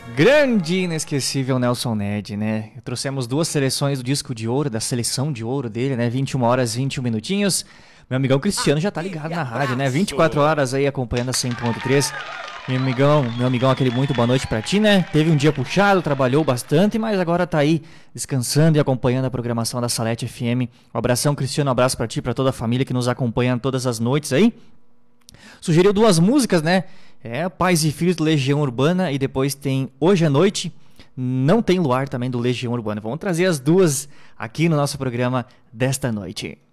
Grande, inesquecível Nelson Ned, né? Trouxemos duas seleções do disco de ouro, da seleção de ouro dele, né? 21 horas, 21 minutinhos. Meu amigão Cristiano já tá ligado na rádio, né? 24 horas aí acompanhando a 100.3. Meu amigão, aquele muito boa noite pra ti, né? Teve um dia puxado, trabalhou bastante, mas agora tá aí descansando e acompanhando a programação da Salete FM. Um abração, Cristiano, um abraço pra ti, pra toda a família que nos acompanha todas as noites aí. Sugeriu duas músicas, né? Pais e Filhos do Legião Urbana e depois tem Hoje à Noite, Não Tem Luar também do Legião Urbana. Vamos trazer as duas aqui no nosso programa desta noite.